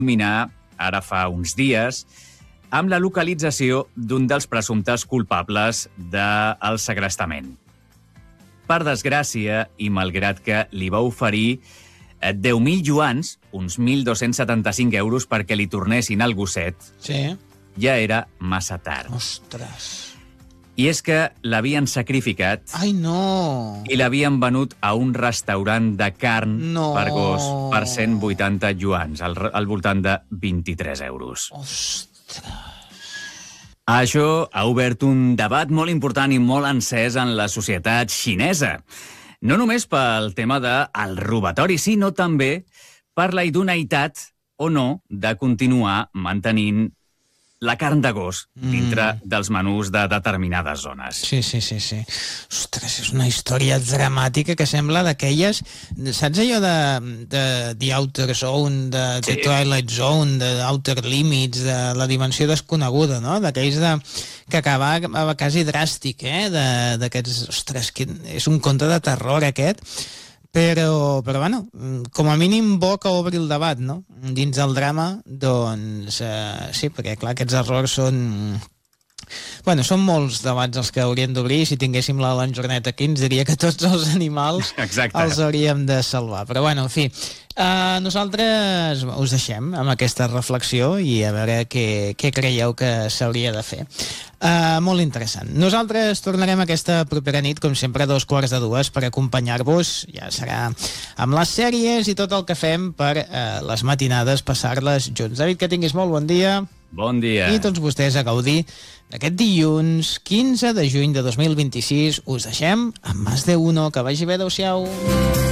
culminar, ara fa uns dies, amb la localització d'un dels presumptes culpables del segrestament. Per desgràcia, i malgrat que li va oferir 10.000 yuans, uns 1.275 euros, perquè li tornessin al gosset, Sí. ja era massa tard. Ostres. I és que l'havien sacrificat Ai, no. i l'havien venut a un restaurant de carn per gos per 180 yuans, al voltant de 23 euros. Ostres. Això ha obert un debat molt important i molt encès en la societat xinesa. No només pel tema del robatori, sinó també per la idoneïtat o no de continuar mantenint la carn de gos dintre dels menús de determinades zones. Sí. Ostres, és una història dramàtica que sembla d'aquelles... Saps allò de The Outer Zone, de The Twilight Zone, de Outer Limits, de la dimensió desconeguda, no? D'aquells que acaba quasi dràstic, d'aquests... Ostres, que és un conte de terror, aquest. Però bueno, com a mínim bo que obri el debat, no? Dins del drama, doncs sí, perquè clar, aquests errors són... Bueno, són molts debats els que haurien d'obrir. Si tinguéssim l'Alan Jornet aquí ens diria que tots els animals els hauríem de salvar. Però bueno, en fi, nosaltres us deixem amb aquesta reflexió i a veure què creieu que s'hauria de fer. Molt interessant. Nosaltres tornarem aquesta propera nit, com sempre, a 2:45 per acompanyar-vos. Ja serà amb les sèries i tot el que fem per les matinades passar-les junts. David, que tinguis molt bon dia. Bon dia. I tots vostès a gaudir d'aquest dilluns 15 de juny de 2026. Us deixem amb Más de Uno. Que vagi bé, adeu-siau.